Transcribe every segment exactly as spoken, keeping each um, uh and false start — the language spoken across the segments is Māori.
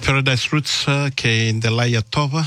Paradise Roots uh, ke Indelaya Tova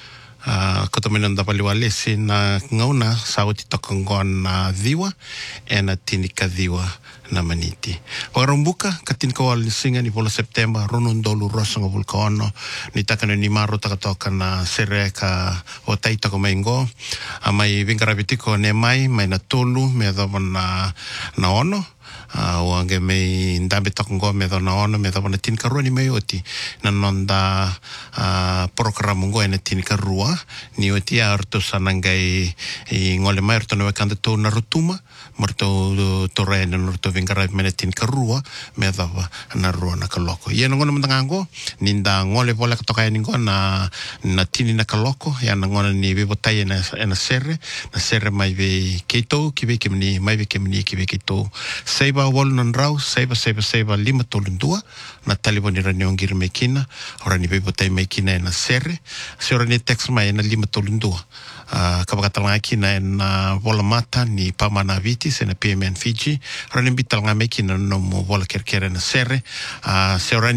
uh, ko tamina nda paliwalesi na ngauna sauti tokongon na dhiwa e na tinika dhiwa na maniti. Wagarumbuka katin kawal singa ni pola September ronon dolu rosanga vulkaono ni takana ni maro takatoka na sereka o taita ko maingo amai vingarabitiko ne mai mai na tolu me na na ono Uh, o ange me ndambe takongo me dona ono me dona tin karua ni me oti na nonda uh, program ngo ena tin karua ni oti arto sanangai i ngole mai arto no kanda to na rutuma morto to rena no to vingara me tin karua me dava na rua na kaloko ye no ngono mtangango ninda ngole bola toka ni ngona na tin na kaloko ya na ngona ni vivo tai na na serre na serre mai ve keto kibe kimni mai ve kimni kibe keto seiba wal nan rau seiba seiba seiba lima tolundua na taliboni rani ongir mekina ora ni bebo tai mekina na serre se ora ni text mai na lima tolundua uh, kabakatalanga kina na bola mata ni pamana viti se na P M N Fiji ora ni bitalanga mekina no mo bola kerkere na serre uh, se ora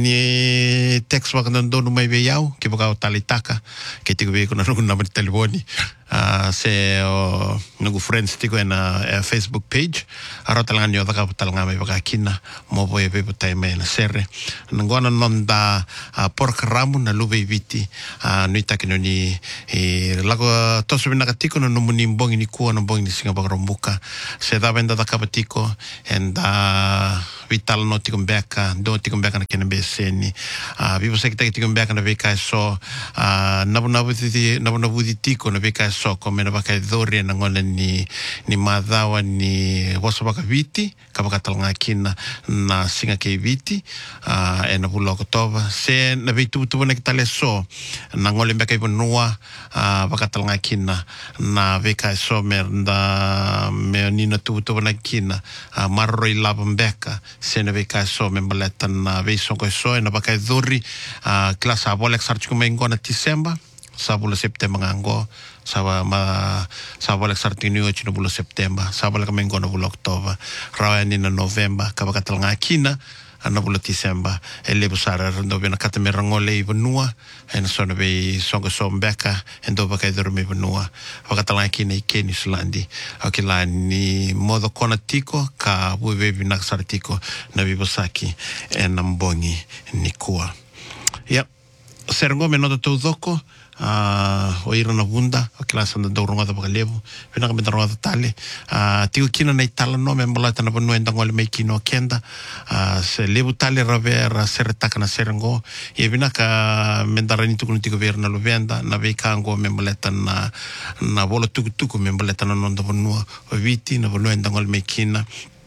ni text wakando no mai ve yau ke baka talitaka ke tigo be kuna no na taliboni Uh, se o nugu friends tiko na uh, Facebook page aro talanga ni otaka talanga mai baka kina mo boy be putai mai na serre ngona nonda uh, pork ramu na lube viti uh, ni takino ni e lago toso bina katiko no muni mbongi ni kuo no mbongi ni singa baka rombuka se da venda da kapatiko and uh, vital no tiko mbeka do tiko mbeka na kena beseni uh, vivo se kita tiko mbeka na beka so uh, nabu nabu titi nabu nabu tiko na beka so ko mena baka dori na ngona ni ni madhawa ni waso baka viti ka baka talanga kina na singa ke viti uh, e na bulo kotova se na vitu tu na kitale so na ngole baka ibonua uh, baka talanga kina na beka so merda me ni na tu tu na kina uh, marro i lava beka se na beka so me baleta na veso ko so na baka dori uh, klasa bolex archiko mengona December sabula September ngango sawa ma sawa lek sartini o chino bulo September sawa lek mengo no bulo Oktober rawa ni na November kabakatal nga kina na bulo December ele busara ndo bena katame rangole ibnua en so no be songo sombeka endo baka dorme ibnua bakatal nga kina ikeni Islandi akila ni modo konatiko ka buwe binak sartiko na bibosaki en mbongi nikua ya serengo menodo tudoko Uh, o ira na bunda o klasa na dauronga da bakalevo pena ka ronga tale uh, tigo kina na itala no me mbolata na banu enda ngole me kino kenda uh, se lebu tale ravera sertaka na serengo e bina ka mendarani tuku tigo ver na lovenda na ve kango me mbolata na na bolo tuku tuku me mbolata na nonda banu o viti na banu enda ngole me kina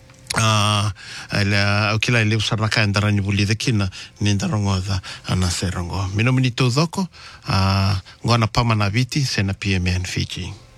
ah ala okila ile usarna ka ndara ni bulida kina ni ndarongo da ana serongo mino minito zoko ah ngona pama na viti sena P M N Fiji.